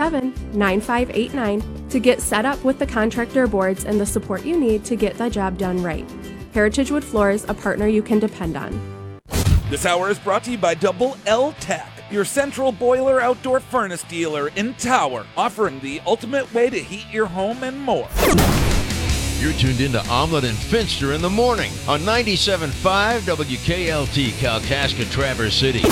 877-9589 to get set up with the contractor boards and the support you need to get the job done right. Heritage Wood Floors, a partner you can depend on. This hour is brought to you by Double L Tech, your central boiler outdoor furnace dealer in Tower, offering the ultimate way to heat your home and more. You're tuned into Omelet and Finster in the morning on 97.5 WKLT, Kalkaska, Traverse City.